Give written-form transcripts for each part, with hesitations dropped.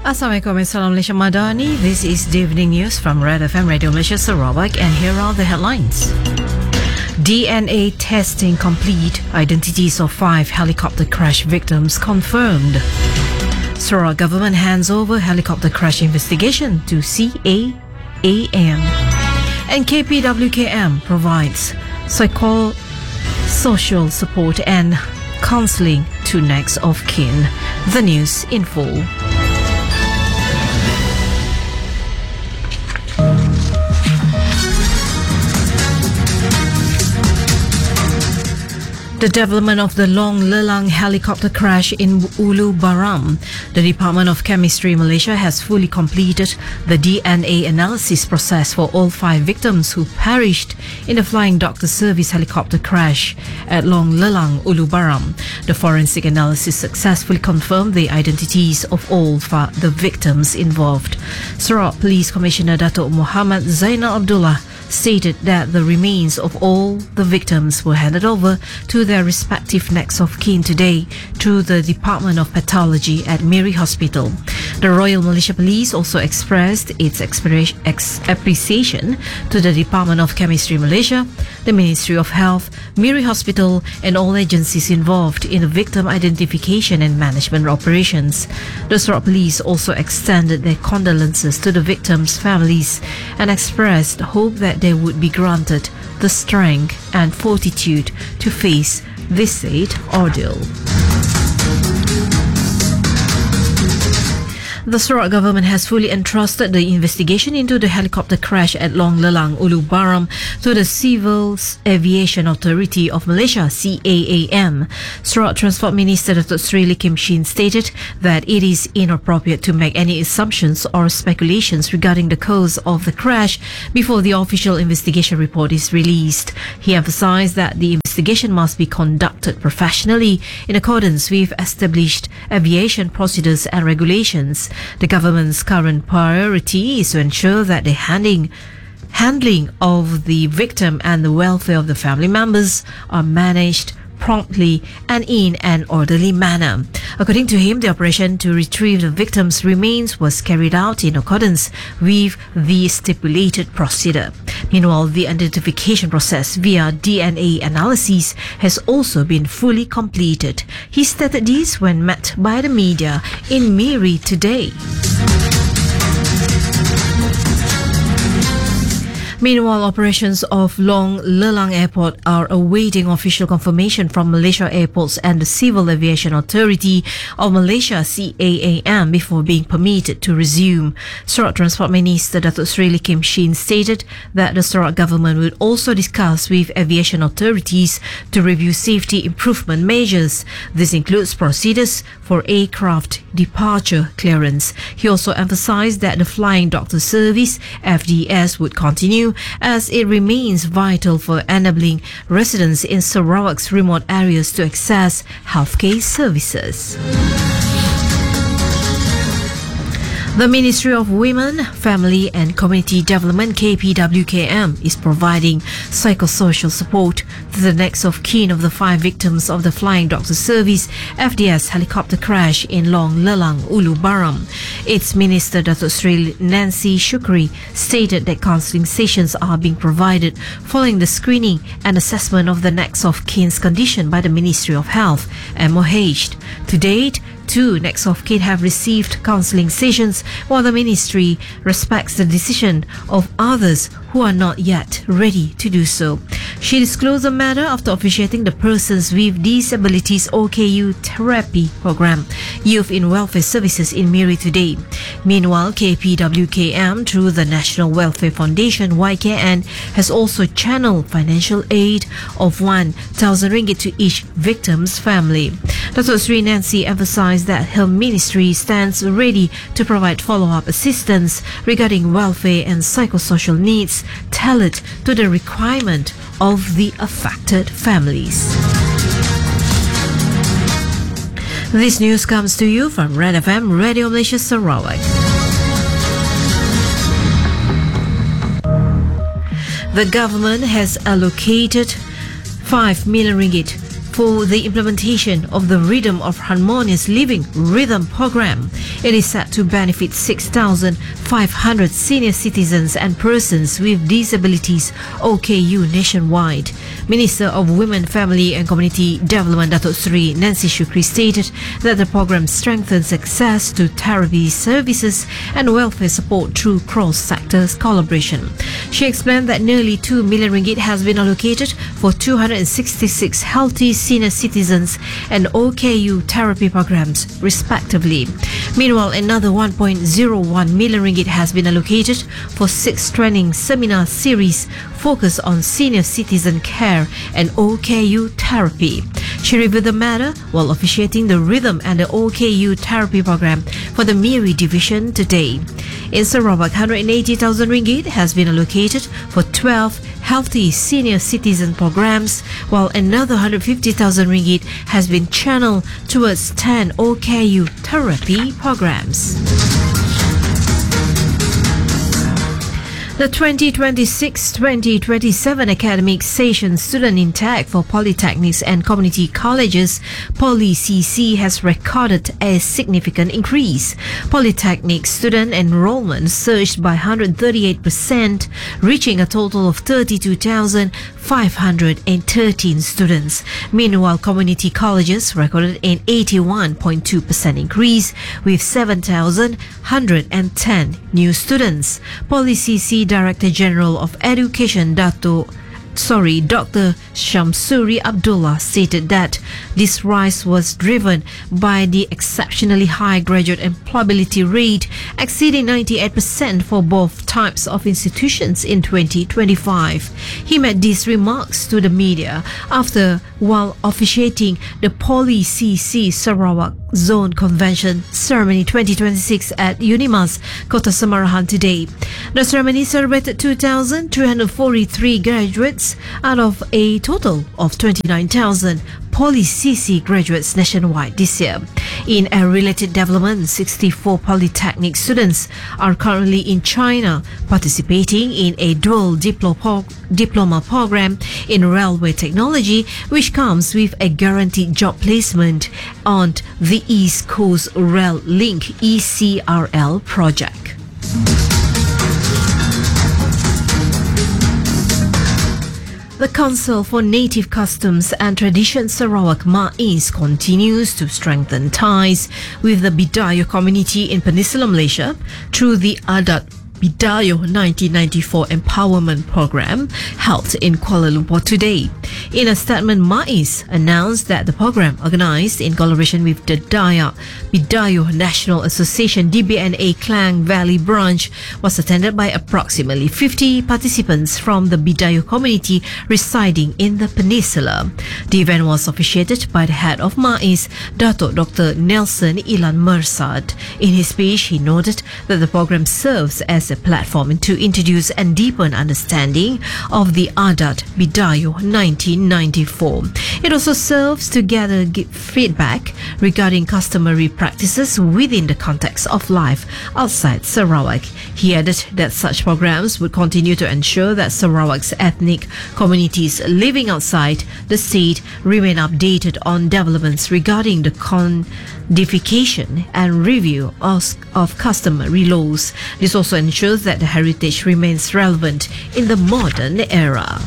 Assalamualaikum and Salam Malaysia Madani. This is the evening news from Red FM Radio Malaysia Sarawak, and here are the headlines. DNA testing complete. Identities of 5 helicopter crash victims confirmed. Sarawak government hands over helicopter crash investigation to CAAM. And KPWKM provides social support and counselling to next of kin. The news in full. The development of the Long Lelang helicopter crash in Ulu Baram. The Department of Chemistry Malaysia has fully completed the DNA analysis process for all 5 victims who perished in the Flying Doctor Service helicopter crash at Long Lelang, Ulu Baram. The forensic analysis successfully confirmed the identities of all the victims involved. Sarawak Police Commissioner Dato' Muhammad Zainal Abdullah stated that the remains of all the victims were handed over to their respective next of kin today through the Department of Pathology at Miri Hospital. The Royal Malaysia Police also expressed its appreciation to the Department of Chemistry Malaysia, the Ministry of Health, Miri Hospital and all agencies involved in the victim identification and management operations. The Sarawak Police also extended their condolences to the victims' families and expressed hope that they would be granted the strength and fortitude to face this sad ordeal. The Sarawak government has fully entrusted the investigation into the helicopter crash at Long Lelang, Ulu Baram to the Civil Aviation Authority of Malaysia, CAAM. Sarawak Transport Minister Datuk Sri Lee Kim Shin stated that it is inappropriate to make any assumptions or speculations regarding the cause of the crash before the official investigation report is released. He emphasized that the investigation must be conducted professionally in accordance with established aviation procedures and regulations. The government's current priority is to ensure that the handling of the victim and the welfare of the family members are managed promptly and in an orderly manner. According to him, the operation to retrieve the victims' remains was carried out in accordance with the stipulated procedure. Meanwhile, the identification process via DNA analysis has also been fully completed. He stated this when met by the media in Miri today. Meanwhile, operations of Long Lelang Airport are awaiting official confirmation from Malaysia Airports and the Civil Aviation Authority of Malaysia, CAAM, before being permitted to resume. Sarawak Transport Minister Datuk Sri Lee Kim Shin stated that the Sarawak government would also discuss with aviation authorities to review safety improvement measures. This includes procedures for aircraft departure clearance. He also emphasized that the Flying Doctor Service, FDS, would continue as it remains vital for enabling residents in Sarawak's remote areas to access healthcare services. The Ministry of Women, Family and Community Development, KPWKM, is providing psychosocial support to the next of kin of the 5 victims of the Flying Doctor Service FDS helicopter crash in Long Lelang, Ulu Baram. Its Minister Datuk Sri Nancy Shukri stated that counselling sessions are being provided following the screening and assessment of the next of kin's condition by the Ministry of Health, MOH. To date, 2 next of kin have received counselling sessions, while the ministry respects the decision of others who are not yet ready to do so. She disclosed the matter after officiating the Persons with Disabilities OKU therapy program, Youth in Welfare Services in Miri today. Meanwhile, KPWKM, through the National Welfare Foundation YKN, has also channeled financial aid of 1,000 ringgit to each victim's family. Datuk Sri Nancy emphasized that her ministry stands ready to provide follow-up assistance regarding welfare and psychosocial needs tailored to the requirement of the affected families. This news comes to you from Red FM Radio Malaysia Sarawak. The government has allocated 5 million ringgit for the implementation of the Rhythm of Harmonious Living Rhythm program. It is set to benefit 6,500 senior citizens and persons with disabilities OKU nationwide. Minister of Women, Family and Community Development Datuk Sri Nancy Shukri stated that the program strengthens access to therapy services and welfare support through cross-sector collaboration. She explained that nearly 2 million ringgit has been allocated for 266 healthy senior citizens and OKU therapy programs, respectively. Meanwhile, another 1.01 million ringgit has been allocated for 6 training seminar series focused on senior citizen care and OKU therapy. She reviewed the matter while officiating the Rhythm and the OKU therapy program for the Miri division today. In Sarawak, 180,000 ringgit has been allocated for 12 healthy senior citizen programs, while another 150,000 ringgit has been channeled towards 10 OKU therapy programs. The 2026-2027 academic session student intake for polytechnics and community colleges, Poly-CC, has recorded a significant increase. Polytechnic student enrollment surged by 138%, reaching a total of 32,513 students. Meanwhile, community colleges recorded an 81.2% increase with 7,110 new students. Poly-CC Director General of Education, Dr. Shamsuri Abdullah, stated that this rise was driven by the exceptionally high graduate employability rate, exceeding 98% for both types of institutions in 2025. He made these remarks to the media while officiating the Poly-CC Sarawak Zone Convention Ceremony 2026 at Unimas, Kota Samarahan today. The ceremony celebrated 2,243 graduates out of a total of 29,000 Poly-CC graduates nationwide this year. In a related development, 64 polytechnic students are currently in China participating in a dual diploma program in railway technology, which comes with a guaranteed job placement on the East Coast Rail Link ECRL project. The Council for Native Customs and Traditions Sarawak MAIS continues to strengthen ties with the Bidayuh community in Peninsular Malaysia through the Adat Bidayuh 1994 Empowerment Program held in Kuala Lumpur today. In a statement, MAIS announced that the program, organised in collaboration with the Bidayuh National Association DBNA Klang Valley branch, was attended by approximately 50 participants from the Bidayuh community residing in the peninsula. The event was officiated by the head of MAIS, Dato' Dr. Nelson Ilan Mersad. In his speech, he noted that the program serves as a platform to introduce and deepen understanding of the Adat Bidayuh 1994. It also serves to gather feedback regarding customary practices within the context of life outside Sarawak. He added that such programs would continue to ensure that Sarawak's ethnic communities living outside the state remain updated on developments regarding the codification and review of customary laws. This also ensures that the heritage remains relevant in the modern era.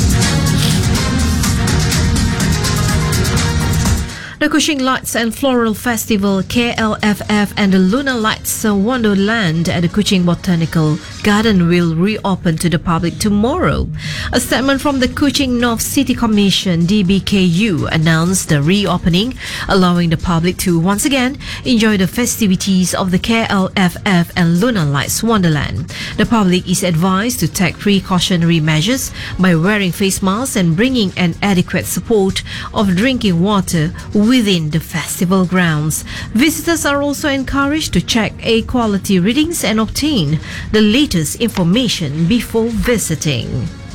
The Kuching Lights and Floral Festival KLFF and the Lunar Lights Wonderland at the Kuching Botanical Garden will reopen to the public tomorrow. A statement from the Kuching North City Commission DBKU announced the reopening, allowing the public to once again enjoy the festivities of the KLFF and Lunar Lights Wonderland. The public is advised to take precautionary measures by wearing face masks and bringing an adequate support of drinking water within the festival grounds. Visitors are also encouraged to check air quality readings and obtain the latest information before visiting.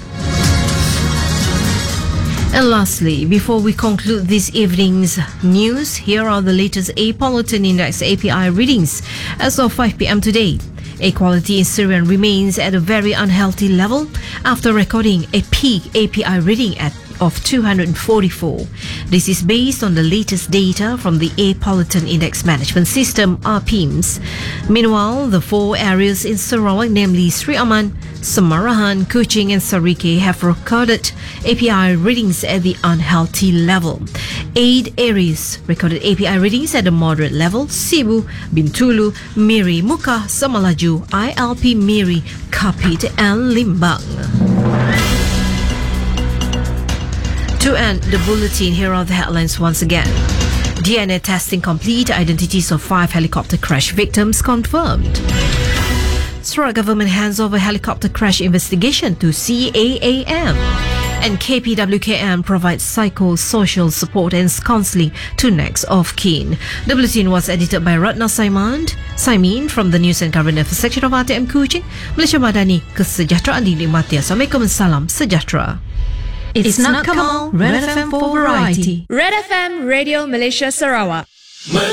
And lastly, before we conclude this evening's news, here are the latest Air Pollutant Index API readings as of 5 p.m. today. Air quality in Syrian remains at a very unhealthy level after recording a peak API reading of 244. This is based on the latest data from the Air Pollutant Index Management System, RPIMS. Meanwhile, the 4 areas in Sarawak, namely Sri Aman, Samarahan, Kuching and Sarike, have recorded API readings at the unhealthy level. 8 areas recorded API readings at the moderate level: Sibu, Bintulu, Miri, Muka, Samalaju, ILP Miri, Kapit and Limbang. To end the bulletin, here are the headlines once again. DNA testing complete, identities of 5 helicopter crash victims confirmed. Sarawak government hands over helicopter crash investigation to CAAM. And KPWKM provides psycho-social support and counselling to next of kin. The bulletin was edited by Ratna Saimin from the News and Current Affairs section of RTM Kuching. Malaysia Madani, kesejahteraan dinikmati. Assalamualaikum, salam sejahtera. It's not Kamal, Red FM for variety. Red FM Radio Malaysia Sarawak.